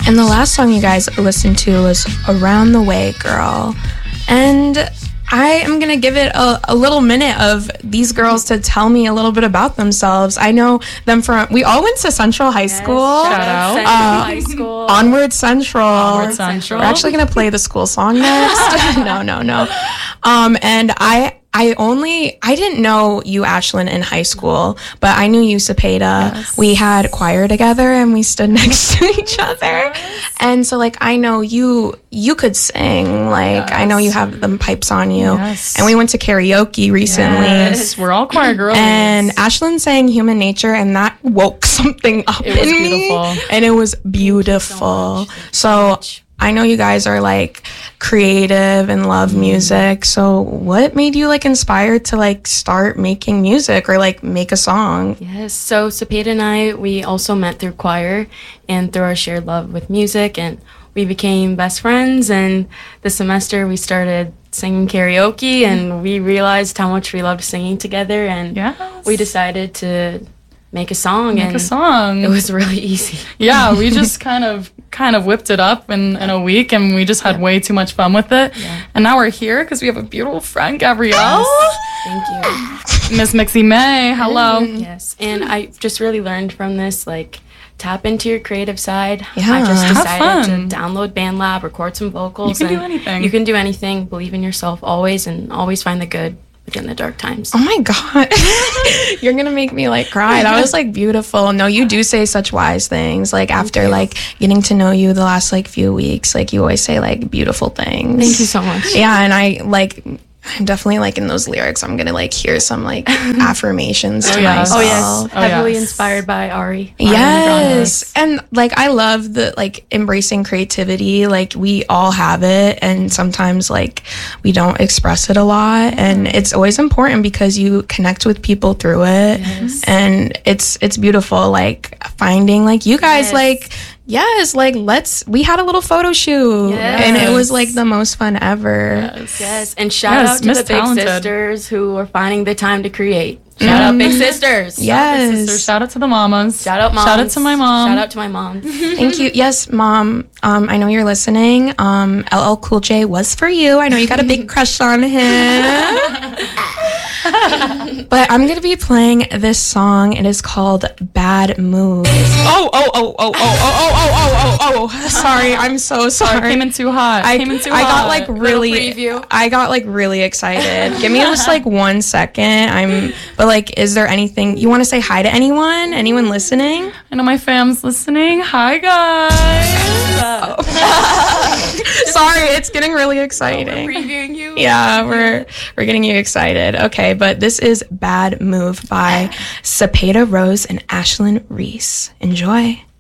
And the last song you guys listened to was Around the Way, Girl. And I am going to give it a little minute of these girls to tell me a little bit about themselves. I know them from, we all went to Central High School. Shout out. High School. Onward Central. Onward Central. We're actually going to play the school song next. No. And I didn't know you, Ashlyn, in high school, but I knew you, Cepeda. Yes. We had choir together and we stood next to each other. And so, like, I know you could sing. Like, I know you have the pipes on you. Yes. And we went to karaoke recently. Yes, we're all choir girls. And Ashlyn sang Human Nature, and that woke something up It was in beautiful. me. And it was beautiful. So I know you guys are like creative and love music. So what made you like inspired to like start making music or like make a song? Yes, so Cepeda and I, we also met through choir and through our shared love with music, and we became best friends. And this semester we started singing karaoke, and we realized how much we loved singing together, and Yes. we decided to make a song. Make and a song. It was really easy. Yeah, we just kind of whipped it up in a week, and we just had way too much fun with it. Yeah. And now we're here because we have a beautiful friend, Gabrielle. Thank you. Miss Mixie May, hello. Yes, and I just really learned from this, like, tap into your creative side. Yeah. I just Have decided fun. to download BandLab, record some vocals. You can do and anything. You can do anything. Believe in yourself always, and always find the good within the dark times. Oh my God. You're going to make me like cry. That was like beautiful. No, you do say such wise things. Like after like getting to know you the last like few weeks, like you always say like beautiful things. Thank you so much. Yeah. And I'm definitely like in those lyrics, I'm going to like hear some like affirmations to yes. myself. Oh yes, Oh, heavily yes. inspired by Ari. Yes. And like I love the like embracing creativity. Like we all have it, and sometimes like we don't express it a lot, and it's always important because you connect with people through it. And it's beautiful like finding like you guys like we had a little photo shoot and it was like the most fun ever. Yes, and shout out to Miss the Big Talented. Sisters who are finding the time to create. Shout out Big Sisters. Yes. Sister, shout out to the mamas. Shout out moms. Shout out to my mom. Shout out to my mom. Thank you. Yes, Mom. I know you're listening. LL Cool J was for you. I know you got a big crush on him. But I'm going to be playing this song. It is called Bad Moves. Oh. Sorry. I'm so sorry. I came in too hot. I got like really preview. I got like really excited. Give me just like 1 second. But like, is there anything you want to say hi to anyone? Anyone listening? I know my fam's listening. Hi, guys. Sorry, it's getting really exciting. Previewing you. Yeah, we're getting you excited. Okay, but this is Bad Move by Cepeda Rose and Ashlyn Reese. Enjoy.